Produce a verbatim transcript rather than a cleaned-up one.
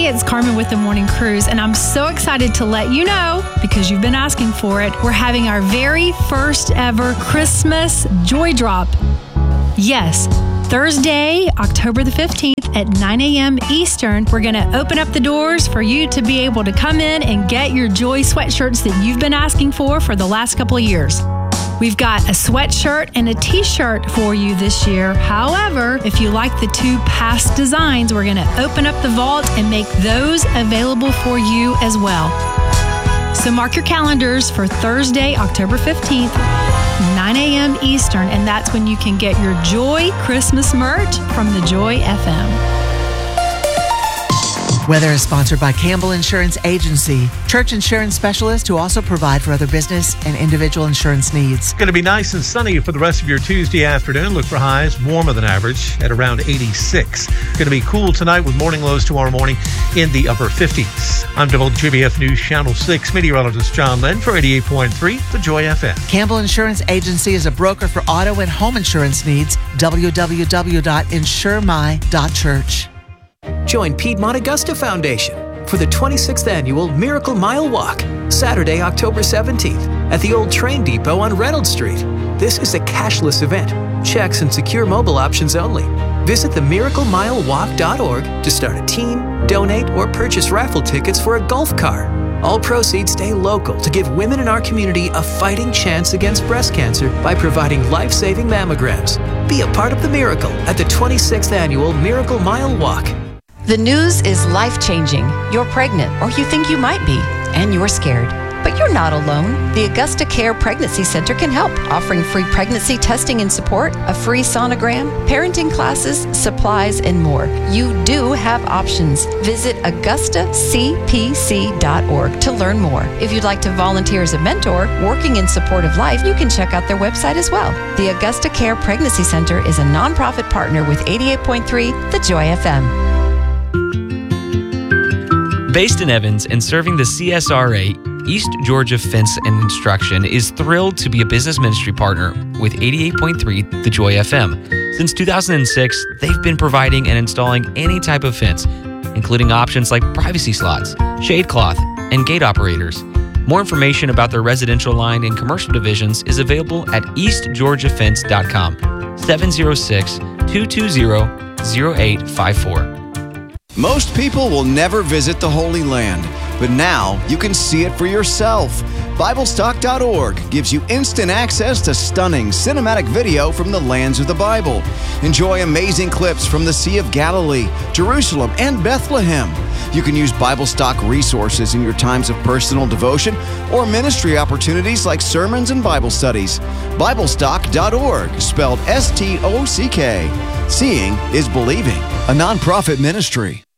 Hey, it's Carmen with the Morning Cruise, and I'm so excited to let you know, because you've been asking for it, we're having our very first ever Christmas Joy Drop. Yes, Thursday, October the fifteenth at nine a.m. Eastern, we're going to open up the doors for you to be able to come in and get your Joy sweatshirts that you've been asking for for the last couple of years. We've got a sweatshirt and a t-shirt for you this year. However, if you like the two past designs, we're going to open up the vault and make those available for you as well. So mark your calendars for Thursday, October fifteenth, nine a.m. Eastern, and that's when you can get your Joy Christmas merch from the Joy F M. Weather is sponsored by Campbell Insurance Agency, church insurance specialists who also provide for other business and individual insurance needs. It's going to be nice and sunny for the rest of your Tuesday afternoon. Look for highs warmer than average at around eighty-six. Going to be cool tonight with morning lows tomorrow morning in the upper fifties. I'm W J B F News Channel six meteorologist John Lynn for eighty-eight point three, the Joy F M. Campbell Insurance Agency is a broker for auto and home insurance needs. w w w dot insure my dot church. Join Piedmont Augusta Foundation for the twenty-sixth Annual Miracle Mile Walk, Saturday, October seventeenth, at the old train depot on Reynolds Street. This is a cashless event. Checks and secure mobile options only. Visit the miracle mile walk dot org to start a team, donate, or purchase raffle tickets for a golf car. All proceeds stay local to give women in our community a fighting chance against breast cancer by providing life-saving mammograms. Be a part of the miracle at the twenty-sixth Annual Miracle Mile Walk. The news is life-changing. You're pregnant, or you think you might be, and you're scared. But you're not alone. The Augusta Care Pregnancy Center can help, offering free pregnancy testing and support, a free sonogram, parenting classes, supplies, and more. You do have options. Visit augusta c p c dot org to learn more. If you'd like to volunteer as a mentor working in support of life, you can check out their website as well. The Augusta Care Pregnancy Center is a nonprofit partner with eighty-eight point three The Joy F M. Based in Evans and serving the C S R A, East Georgia Fence and Construction is thrilled to be a business ministry partner with eighty-eight point three The Joy F M. Since two thousand six, they've been providing and installing any type of fence, including options like privacy slots, shade cloth, and gate operators. More information about their residential line and commercial divisions is available at east georgia fence dot com, seven oh six, two two zero, zero eight five four. Most people will never visit the Holy Land, but now you can see it for yourself. Bible Stock dot org gives you instant access to stunning cinematic video from the lands of the Bible. Enjoy amazing clips from the Sea of Galilee, Jerusalem, and Bethlehem. You can use BibleStock resources in your times of personal devotion or ministry opportunities like sermons and Bible studies. Bible Stock dot org, spelled S T O C K. Seeing is believing, a nonprofit ministry.